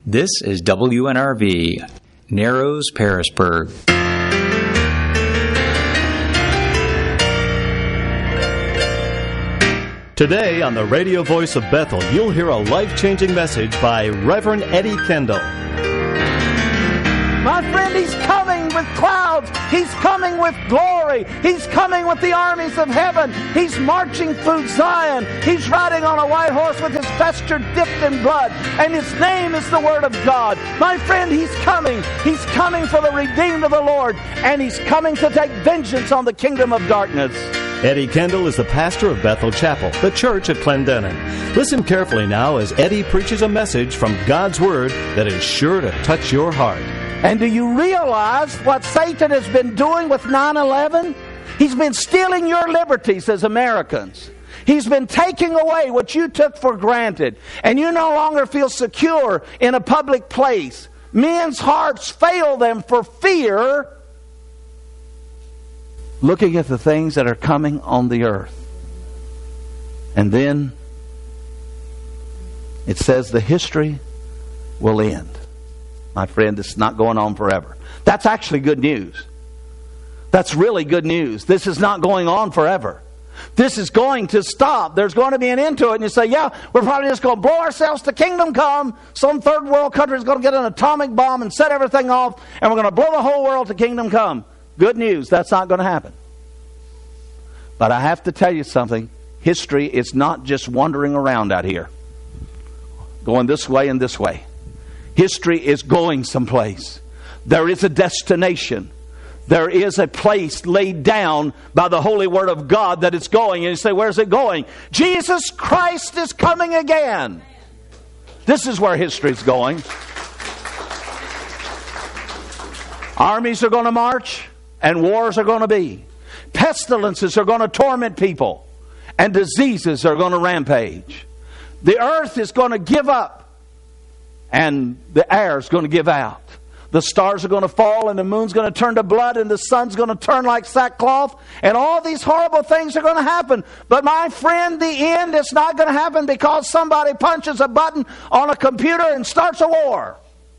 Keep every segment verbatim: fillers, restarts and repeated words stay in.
This is W N R V, Narrows, Pearisburg. Today on the radio voice of Bethel, you'll hear a life-changing message by Reverend Eddie Kendall. My friend, He's coming with clouds. He's coming with glory. He's coming with the armies of heaven. He's marching through Zion. He's riding on a white horse with his vesture dipped in blood. And His name is the Word of God. My friend, He's coming. He's coming for the redeemed of the Lord. And He's coming to take vengeance on the kingdom of darkness. Eddie Kendall is the pastor of Bethel Chapel, the church at Clendenin. Listen carefully now as Eddie preaches a message from God's Word that is sure to touch your heart. And do you realize what Satan has been doing with nine eleven? He's been stealing your liberties as Americans. He's been taking away what you took for granted. And you no longer feel secure in a public place. Men's hearts fail them for fear, looking at the things that are coming on the earth. And then it says the history will end. My friend, it's not going on forever. That's actually good news. That's really good news. This is not going on forever. This is going to stop. There's going to be an end to it. And you say, yeah, we're probably just going to blow ourselves to kingdom come. Some third world country is going to get an atomic bomb and set everything off. And we're going to blow the whole world to kingdom come. Good news. That's not going to happen. But I have to tell you something. History is not just wandering around out here, going this way and this way. History is going someplace. There is a destination. There is a place laid down by the Holy Word of God that it's going. And you say, where's it going? Jesus Christ is coming again. This is where history is going. Armies are going to march and wars are going to be. Pestilences are going to torment people. And diseases are going to rampage. The earth is going to give up. And the air is going to give out. The stars are going to fall and the moon's going to turn to blood and the sun's going to turn like sackcloth. And all these horrible things are going to happen. But my friend, the end is not going to happen because somebody punches a button on a computer and starts a war.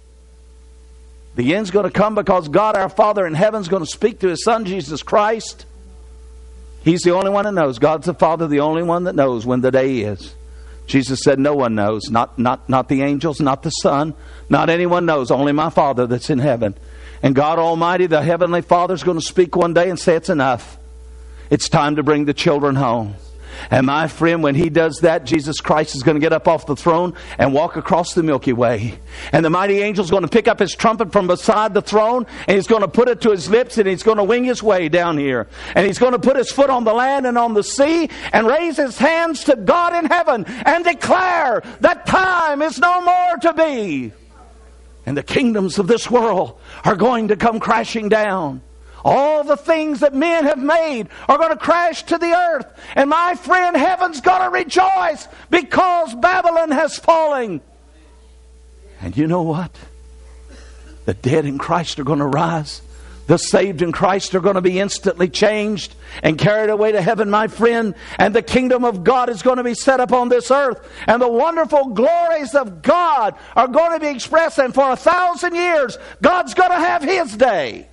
The end's going to come because God our Father in heaven is going to speak to His Son Jesus Christ. He's the only one that knows. God's the Father, the only one that knows when the day is. Jesus said, no one knows, not, not, not the angels, not the Son, not anyone knows, only my Father that's in heaven. And God Almighty, the Heavenly Father, is going to speak one day and say, it's enough. It's time to bring the children home. And my friend, when He does that, Jesus Christ is going to get up off the throne and walk across the Milky Way. And the mighty angel is going to pick up his trumpet from beside the throne, and he's going to put it to his lips, and he's going to wing his way down here. And he's going to put his foot on the land and on the sea and raise his hands to God in heaven and declare that time is no more to be. And the kingdoms of this world are going to come crashing down. All the things that men have made are going to crash to the earth. And my friend, heaven's going to rejoice because Babylon has fallen. And you know what? The dead in Christ are going to rise. The saved in Christ are going to be instantly changed and carried away to heaven, my friend. And the kingdom of God is going to be set up on this earth. And the wonderful glories of God are going to be expressed. And for a thousand years, God's going to have His day.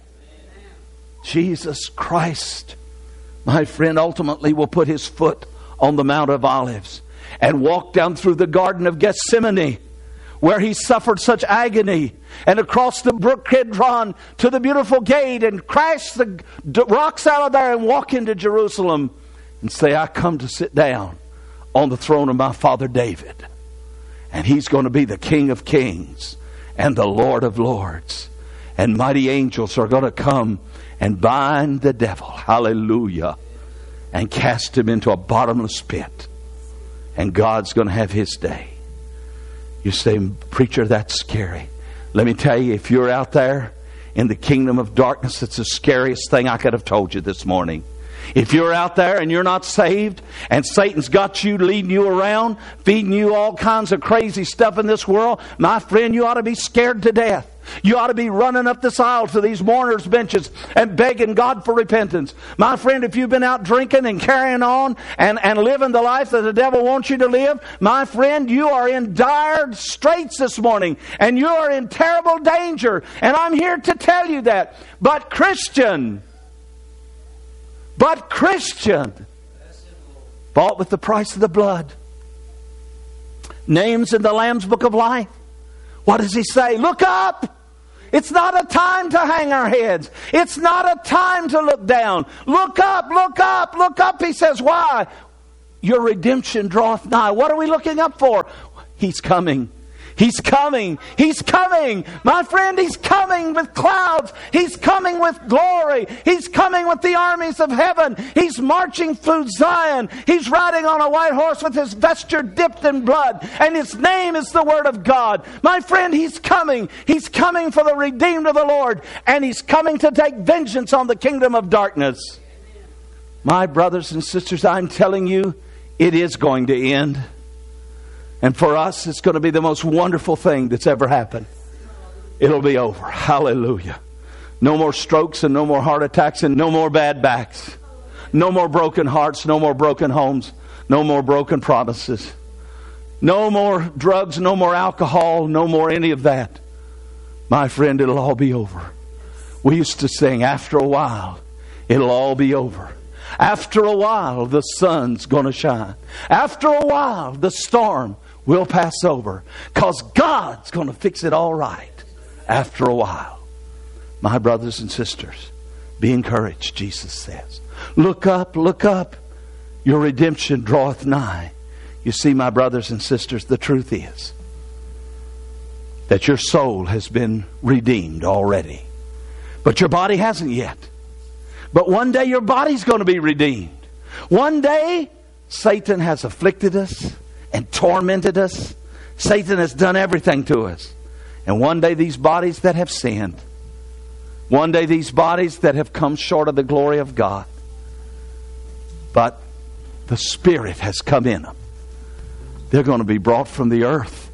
Jesus Christ, my friend, ultimately will put His foot on the Mount of Olives and walk down through the Garden of Gethsemane, where He suffered such agony, and across the brook Kidron to the beautiful gate and crash the rocks out of there and walk into Jerusalem and say, I come to sit down on the throne of my father David. And He's going to be the King of Kings and the Lord of Lords. And mighty angels are going to come and bind the devil, hallelujah, and cast him into a bottomless pit. And God's going to have His day. You say, preacher, that's scary. Let me tell you, if you're out there in the kingdom of darkness, it's the scariest thing I could have told you this morning. If you're out there and you're not saved, and Satan's got you, leading you around, feeding you all kinds of crazy stuff in this world, my friend, you ought to be scared to death. You ought to be running up this aisle to these mourners' benches and begging God for repentance. My friend, if you've been out drinking and carrying on and, and living the life that the devil wants you to live, my friend, you are in dire straits this morning, and you are in terrible danger. And I'm here to tell you that. But Christian, but Christian, bought with the price of the blood, names in the Lamb's Book of Life. What does he say? Look up! It's not a time to hang our heads. It's not a time to look down. Look up, look up, look up. He says, why? Your redemption draweth nigh. What are we looking up for? He's coming. He's coming. He's coming. My friend, He's coming with clouds. He's coming with glory. He's coming with the armies of heaven. He's marching through Zion. He's riding on a white horse with His vesture dipped in blood. And His name is the Word of God. My friend, He's coming. He's coming for the redeemed of the Lord. And He's coming to take vengeance on the kingdom of darkness. My brothers and sisters, I'm telling you, it is going to end. And for us, it's going to be the most wonderful thing that's ever happened. It'll be over. Hallelujah. No more strokes and no more heart attacks and no more bad backs. No more broken hearts, no more broken homes, no more broken promises. No more drugs, no more alcohol, no more any of that. My friend, it'll all be over. We used to sing, after a while, it'll all be over. After a while, the sun's going to shine. After a while, the storm will pass over, because God's going to fix it all right after a while. My brothers and sisters, be encouraged, Jesus says. Look up, look up. Your redemption draweth nigh. You see, my brothers and sisters, the truth is that your soul has been redeemed already. But your body hasn't yet. But one day your body's going to be redeemed. One day Satan has afflicted us and tormented us. Satan has done everything to us. And one day these bodies that have sinned, one day these bodies that have come short of the glory of God, but the Spirit has come in them. They're going to be brought from the earth.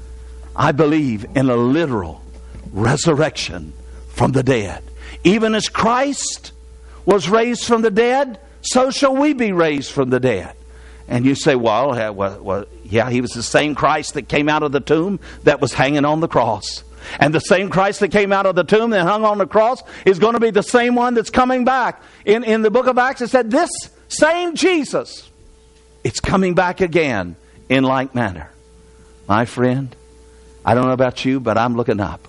I believe in a literal resurrection from the dead. Even as Christ was raised from the dead, so shall we be raised from the dead. And you say, well, well, well, yeah, He was the same Christ that came out of the tomb that was hanging on the cross. And the same Christ that came out of the tomb that hung on the cross is going to be the same one that's coming back. In, in the book of Acts, it said, this same Jesus, it's coming back again in like manner. My friend, I don't know about you, but I'm looking up.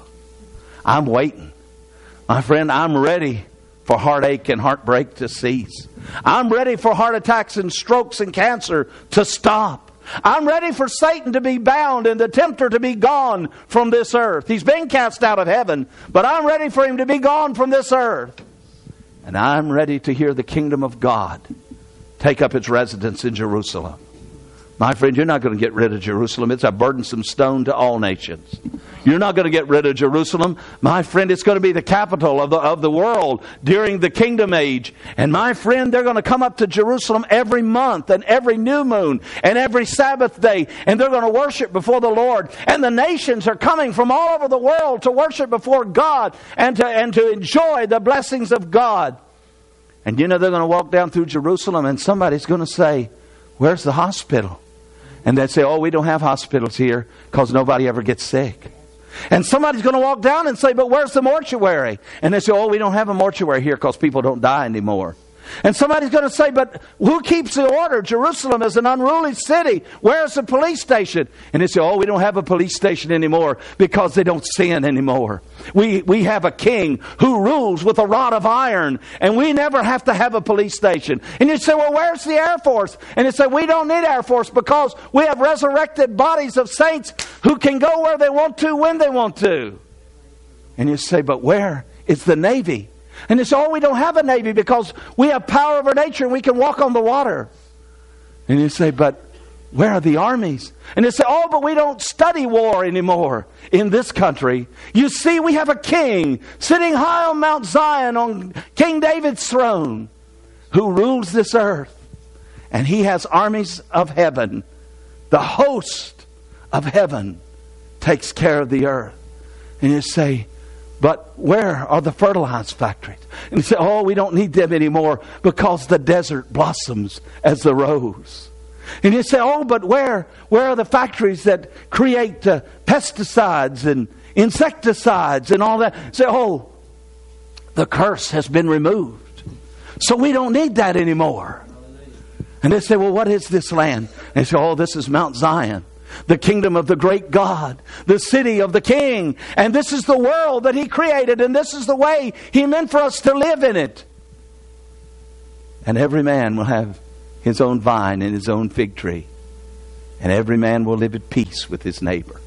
I'm waiting. My friend, I'm ready for heartache and heartbreak to cease. I'm ready for heart attacks and strokes and cancer to stop. I'm ready for Satan to be bound and the tempter to be gone from this earth. He's been cast out of heaven, but I'm ready for him to be gone from this earth. And I'm ready to hear the kingdom of God take up its residence in Jerusalem. My friend, you're not going to get rid of Jerusalem. It's a burdensome stone to all nations. You're not going to get rid of Jerusalem. My friend, it's going to be the capital of the, of the world during the kingdom age. And my friend, they're going to come up to Jerusalem every month and every new moon and every Sabbath day. And they're going to worship before the Lord. And the nations are coming from all over the world to worship before God and to, and to enjoy the blessings of God. And you know, they're going to walk down through Jerusalem and somebody's going to say, where's the hospital? And they'd say, oh, we don't have hospitals here because nobody ever gets sick. And somebody's going to walk down and say, but where's the mortuary? And they say, oh, we don't have a mortuary here because people don't die anymore. And somebody's going to say, but who keeps the order? Jerusalem is an unruly city. Where's the police station? And they say, oh, we don't have a police station anymore because they don't sin anymore. We we have a king who rules with a rod of iron, and we never have to have a police station. And you say, well, where's the Air Force? And they say, we don't need Air Force because we have resurrected bodies of saints who can go where they want to, when they want to. And you say, but where is the Navy? And they say, oh, we don't have a Navy because we have power over nature and we can walk on the water. And you say, but where are the armies? And they say, oh, but we don't study war anymore in this country. You see, we have a king sitting high on Mount Zion on King David's throne. who rules this earth. And He has armies of heaven. The host of heaven takes care of the earth. And you say, but where are the fertilizer factories? And you say, oh, we don't need them anymore because the desert blossoms as the rose. And you say, oh, but where where are the factories that create uh, pesticides and insecticides and all that? You say, oh, the curse has been removed. So we don't need that anymore. And they say, well, what is this land? And they say, oh, this is Mount Zion, the kingdom of the great God, the city of the King. And this is the world that He created, and this is the way He meant for us to live in it. And every man will have his own vine and his own fig tree. And every man will live at peace with his neighbor.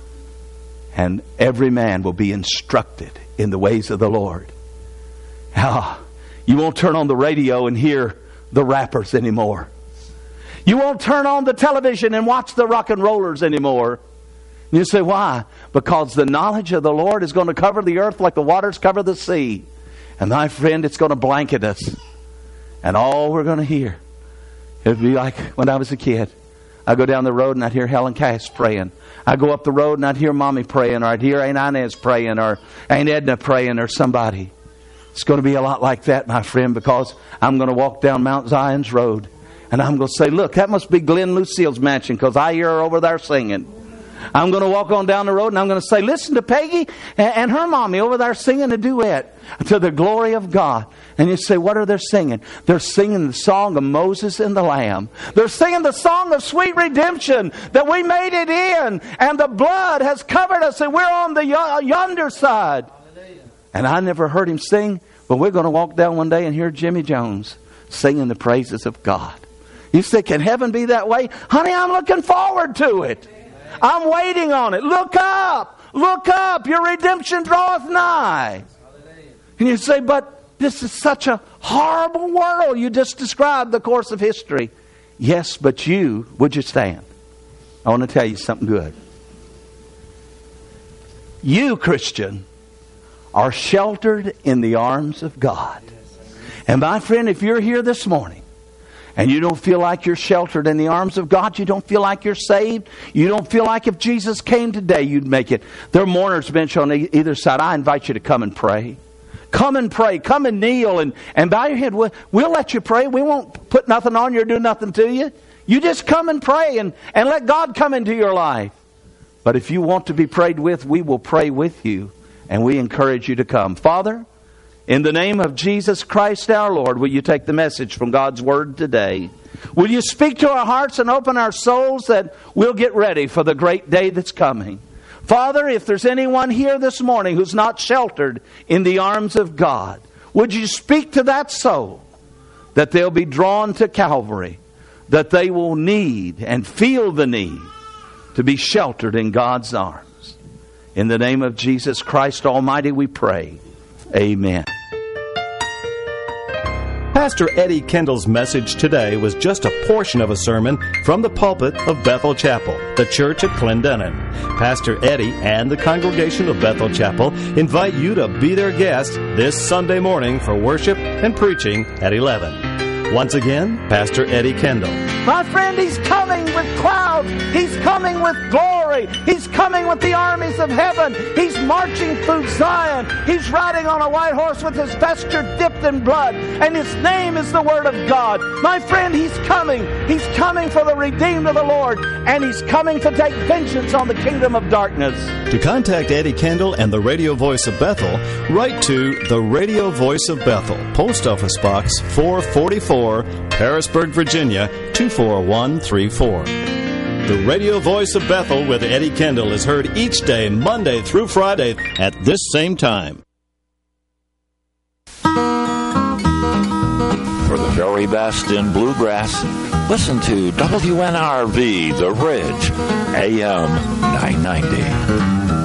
And every man will be instructed in the ways of the Lord. Ah, you won't turn on the radio and hear the rappers anymore. You won't turn on the television and watch the rock and rollers anymore. And you say, why? Because the knowledge of the Lord is going to cover the earth like the waters cover the sea. And my friend, it's going to blanket us. And all we're going to hear, it'd be like when I was a kid. I'd go down the road and I'd hear Helen Cass praying. I'd go up the road and I'd hear Mommy praying, or I'd hear Aunt Inez praying, or Aunt Edna praying, or somebody. It's going to be a lot like that, my friend, because I'm going to walk down Mount Zion's road and I'm going to say, look, that must be Glenn Lucille's mansion because I hear her over there singing. I'm going to walk on down the road and I'm going to say, listen to Peggy and her mommy over there singing a duet to the glory of God. And you say, what are they singing? They're singing the song of Moses and the Lamb. They're singing the song of sweet redemption, that we made it in and the blood has covered us and we're on the yonder side. And I never heard him sing, but we're going to walk down one day and hear Jimmy Jones singing the praises of God. You say, can heaven be that way? Honey, I'm looking forward to it. I'm waiting on it. Look up. Look up. Your redemption draweth nigh. And you say, but this is such a horrible world. You just described the course of history. Yes, but you, would you stand? I want to tell you something good. You, Christian, are sheltered in the arms of God. And my friend, if you're here this morning and you don't feel like you're sheltered in the arms of God, you don't feel like you're saved, you don't feel like if Jesus came today you'd make it. There are mourners bench on either side. I invite you to come and pray. Come and pray. Come and kneel and, and bow your head. We'll, we'll let you pray. We won't put nothing on you or do nothing to you. You just come and pray and, and let God come into your life. But if you want to be prayed with, we will pray with you. And we encourage you to come. Father, in the name of Jesus Christ our Lord, will you take the message from God's Word today? Will you speak to our hearts and open our souls that we'll get ready for the great day that's coming? Father, if there's anyone here this morning who's not sheltered in the arms of God, would you speak to that soul that they'll be drawn to Calvary, that they will need and feel the need to be sheltered in God's arms. In the name of Jesus Christ Almighty we pray. Amen. Pastor Eddie Kendall's message today was just a portion of a sermon from the pulpit of Bethel Chapel, the church at Clendenin. Pastor Eddie and the congregation of Bethel Chapel invite you to be their guest this Sunday morning for worship and preaching at eleven. Once again, Pastor Eddie Kendall. My friend, He's coming with clouds. He's coming with glory. He's coming with the armies of heaven. He's marching through Zion. He's riding on a white horse with his vesture dipped in blood. And His name is the Word of God. My friend, He's coming. He's coming for the redeemed of the Lord. And He's coming to take vengeance on the kingdom of darkness. To contact Eddie Kendall and the Radio Voice of Bethel, write to the Radio Voice of Bethel, Post Office Box four forty-four, Harrisburg, Virginia, two four one three four. The Radio Voice of Bethel with Eddie Kendall is heard each day, Monday through Friday, at this same time. For the very best in bluegrass, listen to W N R V, The Ridge, A M nine ninety.